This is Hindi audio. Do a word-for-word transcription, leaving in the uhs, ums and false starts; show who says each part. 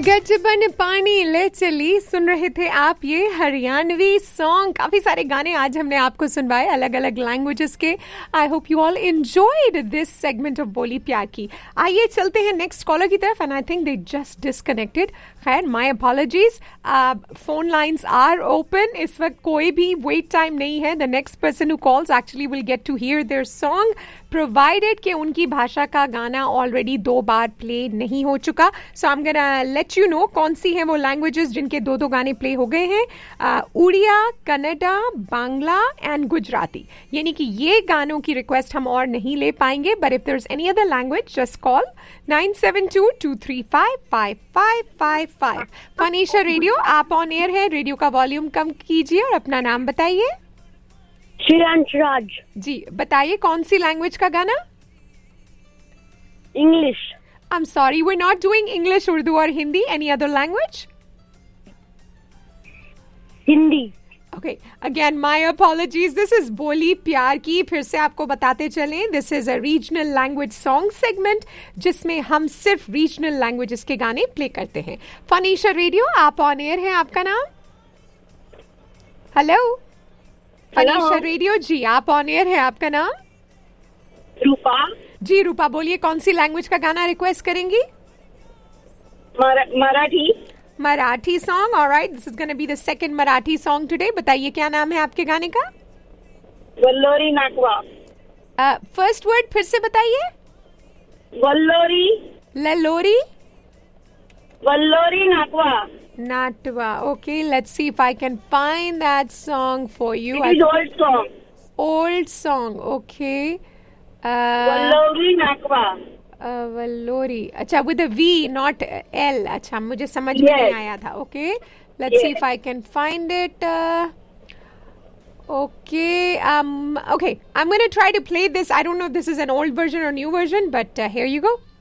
Speaker 1: गजबन पानी ले चली सुन रहे थे आप ये हरियाणवी सॉन्ग। काफी सारे गाने आज हमने आपको सुनवाए अलग अलग लैंग्वेजेस के। I hope you all enjoyed this segment of बोली प्यार की। आइए चलते हैं नेक्स्ट कॉलर की तरफ and I think they just disconnected. खैर my apologies, phone lines are open. इस वक्त कोई भी वेट टाइम नहीं है। The next person who calls actually will get to here there song provided कि उनकी भाषा का गाना ऑलरेडी दो बार प्ले नहीं हो चुका। सो I am gonna let you know कौन सी हैं वो लैंग्वेजेस जिनके दो दो गाने प्ले हो गए हैं। उड़िया, कन्नडा, बांग्ला एंड गुजराती। यानी कि ये गानों की रिक्वेस्ट हम और नहीं ले पाएंगे, but if there is any other language just call nine seven to to three five five five five five. फनीशा radio, आप ऑन एयर है। रेडियो का वॉल्यूम कम कीजिए और अपना नाम बताइए।
Speaker 2: श्रेयांश राज।
Speaker 1: जी बताइए कौन सी लैंग्वेज का गाना?
Speaker 2: English.
Speaker 1: I'm sorry, we're not doing English, Urdu or Hindi. Any other language?
Speaker 2: Hindi.
Speaker 1: Okay, again, my apologies. This is बोली प्यार की। फिर से आपको बताते चलें, this is a regional language song segment जिसमें हम सिर्फ regional languages के गाने प्ले करते हैं। फनीशा रेडियो, आप ऑन एयर हैं। आपका नाम? हेलो फनीशा रेडियो जी, आप ऑन एयर है। आपका नाम?
Speaker 2: रूपा।
Speaker 1: जी रूपा, बोलिए कौन सी लैंग्वेज का गाना रिक्वेस्ट करेंगी?
Speaker 2: Marathi.
Speaker 1: Marathi song. Alright, this is gonna be the second Marathi song today. बताइए क्या नाम है आपके गाने का?
Speaker 2: वल्लोरी नाकवा।
Speaker 1: फर्स्ट वर्ड फिर से बताइए।
Speaker 2: वल्लोरी।
Speaker 1: ललोरी।
Speaker 2: वल्लोरी नाकवा।
Speaker 1: नाटवा। Okay, let's see if I can find that song for you.
Speaker 2: It is old song.
Speaker 1: Old song, okay.
Speaker 2: वल्लोरी नाकवा।
Speaker 1: वल्लोरी, अच्छा with a we naught L. अच्छा, मुझे समझ में नहीं आया था। Okay, let's see if I can find it. Okay, um, okay, I'm going to try to play this. I don't know if this is an old version or new version, but uh, here you go.